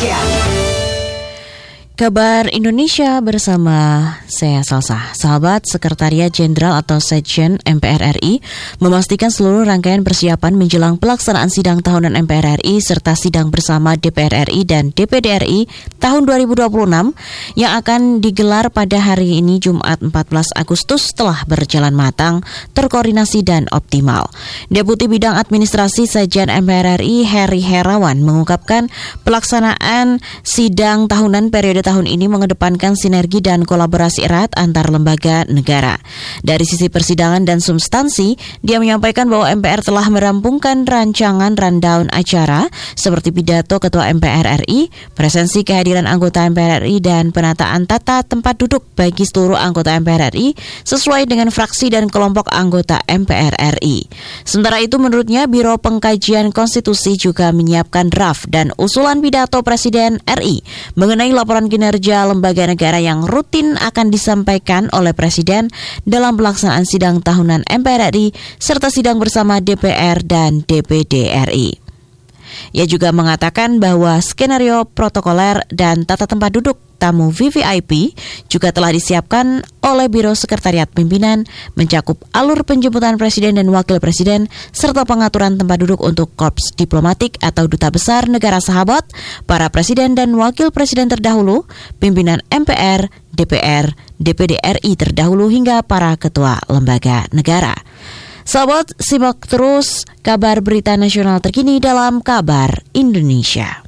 Indonesia. Kabar Indonesia bersama saya Salsa. Sahabat, Sekretariat Jenderal atau Sekjen MPR RI memastikan seluruh rangkaian persiapan menjelang pelaksanaan sidang tahunan MPR RI serta sidang bersama DPR RI dan DPD RI tahun 2026 yang akan digelar pada hari ini Jumat 14 Agustus telah berjalan matang, terkoordinasi dan optimal. Deputi Bidang Administrasi Sekjen MPR RI Heri Herawan mengungkapkan pelaksanaan sidang tahunan periode tahun ini mengedepankan sinergi dan kolaborasi erat antar lembaga negara. Dari sisi persidangan dan substansi, dia menyampaikan bahwa MPR telah merampungkan rancangan rundown acara seperti pidato Ketua MPR RI, presensi kehadiran anggota MPR RI dan penataan tata tempat duduk bagi seluruh anggota MPR RI sesuai dengan fraksi dan kelompok anggota MPR RI. Sementara itu menurutnya Biro Pengkajian Konstitusi juga menyiapkan draft dan usulan pidato Presiden RI mengenai laporan kinerja lembaga negara yang rutin akan disampaikan oleh Presiden dalam pelaksanaan sidang tahunan MPR RI serta sidang bersama DPR dan DPD RI. Ia juga mengatakan bahwa skenario protokoler dan tata tempat duduk tamu VVIP juga telah disiapkan oleh Biro Sekretariat Pimpinan, mencakup alur penjemputan Presiden dan Wakil Presiden, serta pengaturan tempat duduk untuk korps diplomatik atau duta besar negara sahabat, para Presiden dan Wakil Presiden terdahulu, pimpinan MPR, DPR, DPD RI terdahulu hingga para ketua lembaga negara. Sahabat, simak terus kabar berita nasional terkini dalam Kabar Indonesia.